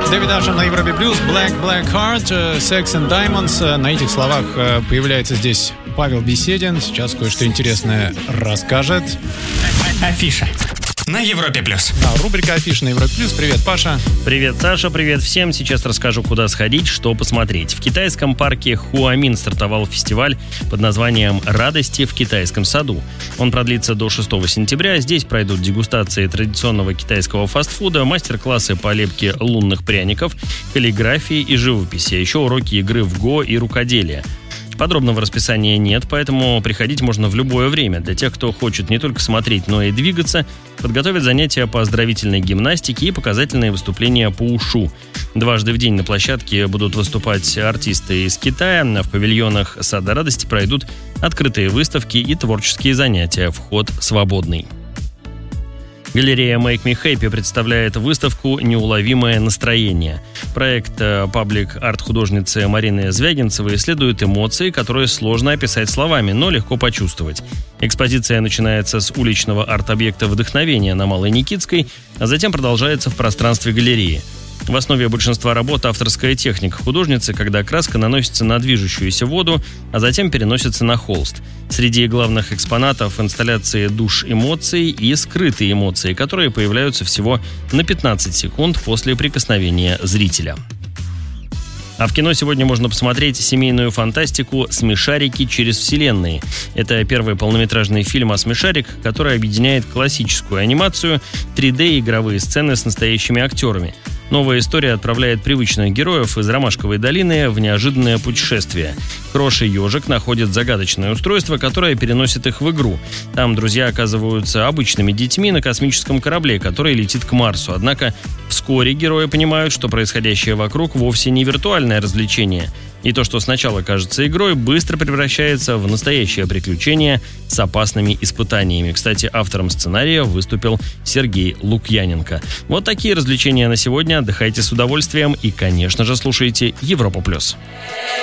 Дэвид Ашер на Европе Плюс, Black Heart, Sex and Diamonds. На этих словах появляется здесь Павел Беседин. Сейчас кое-что интересное расскажет. Афиша на Европе Плюс. Рубрика «Афиша» на Европе Плюс. Привет, Паша. Привет, Саша, привет всем. Сейчас расскажу, куда сходить, что посмотреть. В китайском парке Хуамин стартовал фестиваль под названием «Радости в китайском саду». Он продлится до 6 сентября. Здесь пройдут дегустации традиционного китайского фастфуда, мастер-классы по лепке лунных пряников, каллиграфии и живописи, а еще уроки игры в го и рукоделия. Подробного расписания нет, поэтому приходить можно в любое время. Для тех, кто хочет не только смотреть, но и двигаться, подготовят занятия по оздоровительной гимнастике и показательные выступления по ушу. Дважды в день на площадке будут выступать артисты из Китая. В павильонах Сада Радости пройдут открытые выставки и творческие занятия. Вход свободный. Галерея Make Me Happy представляет выставку «Неуловимое настроение». Проект паблик-арт художницы Марины Звягинцевой исследует эмоции, которые сложно описать словами, но легко почувствовать. Экспозиция начинается с уличного арт-объекта «Вдохновение» на Малой Никитской, а затем продолжается в пространстве галереи. В основе большинства работ авторская техника художницы, когда краска наносится на движущуюся воду, а затем переносится на холст. Среди главных экспонатов инсталляции «Душ эмоций» и «Скрытые эмоции», которые появляются всего на 15 секунд после прикосновения зрителя. А в кино сегодня можно посмотреть семейную фантастику «Смешарики через вселенные». Это первый полнометражный фильм о смешариках, который объединяет классическую анимацию, 3D-игровые сцены с настоящими актерами. Новая история отправляет привычных героев из Ромашковой долины в неожиданное путешествие. Крош и ежик находят загадочное устройство, которое переносит их в игру. Там друзья оказываются обычными детьми на космическом корабле, который летит к Марсу. Однако вскоре герои понимают, что происходящее вокруг вовсе не виртуальное развлечение. И то, что сначала кажется игрой, быстро превращается в настоящее приключение с опасными испытаниями. Кстати, автором сценария выступил Сергей Лукьяненко. Вот такие развлечения на сегодня. Отдыхайте с удовольствием и, конечно же, слушайте Европу+.